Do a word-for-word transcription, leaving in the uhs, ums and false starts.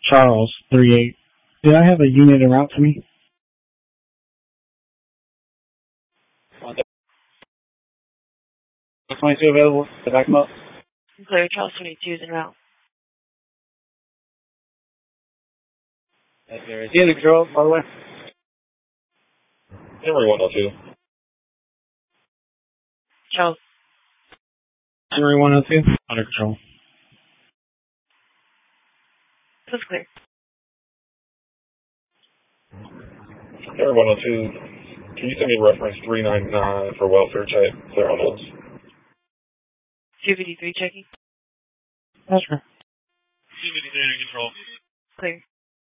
Charles, three eight. Did I have a unit en route to me? twenty-two available. Back them up. Clear, Charles twenty-two is en route. That's there. Is he in control, by the way? Henry one oh two. Charles. Henry one oh two. Under control. This is clear. Henry one oh two. Can you send me reference three nine nine for welfare check? Clear on those. two fifty-three checking. That's right. two fifty-three under control. Clear.